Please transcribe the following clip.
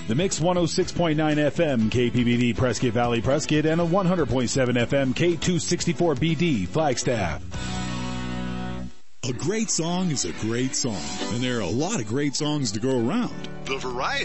The Mix 106.9 FM, KPBD, Prescott Valley, Prescott, and a 100.7 FM, K264BD, Flagstaff. A great song is a great song, and there are a lot of great songs to go around. The variety